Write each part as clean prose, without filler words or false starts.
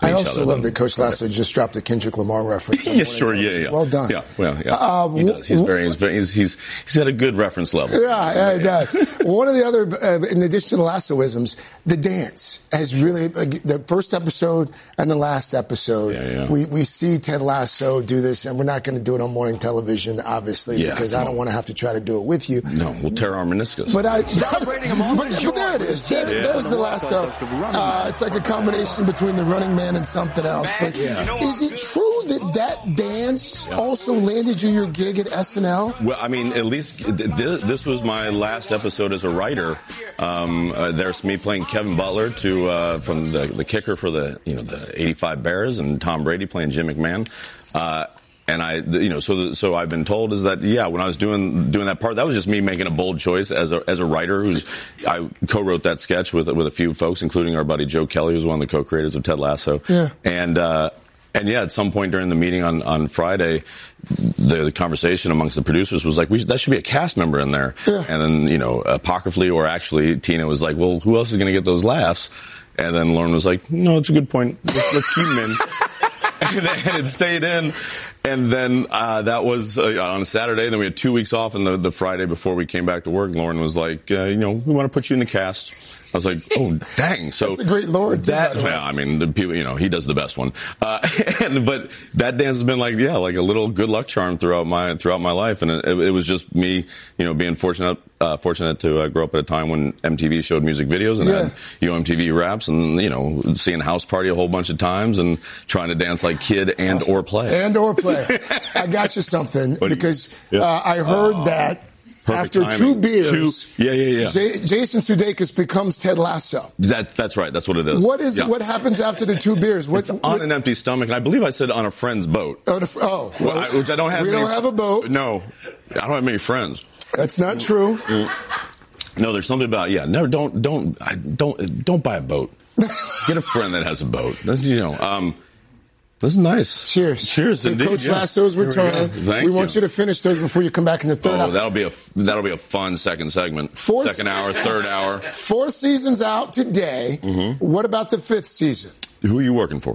I also love that Coach Lasso just dropped a Kendrick Lamar reference. Yeah, sure, yeah. Well done. Yeah, well, yeah. He does. He's got a good reference level. Yeah, he does. One of the other, in addition to the Lassoisms, the dance has really, the first episode and the last episode, we see Ted Lasso do this, and we're not going to do it on morning television, obviously, because I don't want to have to try to do it with you. No, we'll tear our meniscus. But there it is. There's the Lasso. It's like a combination between the Running Man and something else. But is it true that dance also landed you your gig at SNL? Well, I mean, at least this was my last episode as a writer. There's me playing Kevin Butler from the kicker for the 85 Bears, and Tom Brady playing Jim McMahon. And so I've been told is that, when I was doing that part, that was just me making a bold choice as a writer I co-wrote that sketch with a few folks, including our buddy Joe Kelly, who's one of the co-creators of Ted Lasso. Yeah. And at some point during the meeting on Friday, the conversation amongst the producers was like, that should be a cast member in there. Yeah. And then, apocryphally, or actually, Tina was like, well, who else is going to get those laughs? And then Lauren was like, no, it's a good point. Let's keep him in. And it stayed in. And then that was on a Saturday. Then we had 2 weeks off, and the Friday before we came back to work, Lauren was like, we want to put you in the cast. I was like, oh, dang. So that's a great Lord. I mean, the people, he does the best one. But that dance has been like a little good luck charm throughout my life. And it was just me, being fortunate to grow up at a time when MTV showed music videos and had MTV raps, and seeing House Party a whole bunch of times and trying to dance like Kid or play. I got you something because I heard that. Perfect after timing. 2 beers, Jason Sudeikis becomes Ted Lasso. That's right. That's what it is. What happens after the 2 beers? It's on an empty stomach, and I believe I said on a friend's boat. Which I don't have. We don't have a boat. No, I don't have many friends. That's not true. No, there's something about don't buy a boat. Get a friend that has a boat. This is nice. Cheers, indeed. Coach Lasso's return. We want you to finish those before you come back in the third hour. That'll be a fun second segment. Second hour, third hour. 4 seasons out today. Mm-hmm. What about the 5th season? Who are you working for?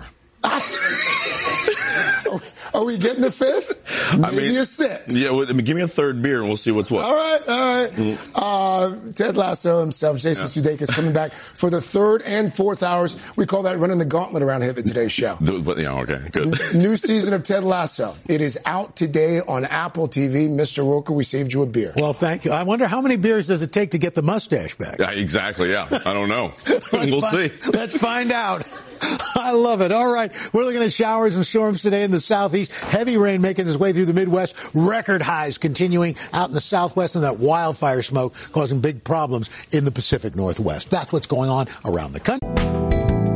Are we getting the 5th? Maybe a 6th. Yeah, give me a 3rd beer and we'll see what's what. All right. Ted Lasso himself, Jason Sudeikis, coming back for the 3rd and 4th hours. We call that running the gauntlet around here at the Today Show. Okay, good. New season of Ted Lasso. It is out today on Apple TV. Mr. Roker, we saved you a beer. Well, thank you. I wonder how many beers does it take to get the mustache back? Exactly, I don't know. We'll see. Let's find out. I love it. All right. We're looking at showers and storms today in the southeast. Heavy rain making its way through the Midwest. Record highs continuing out in the southwest, and that wildfire smoke causing big problems in the Pacific Northwest. That's what's going on around the country.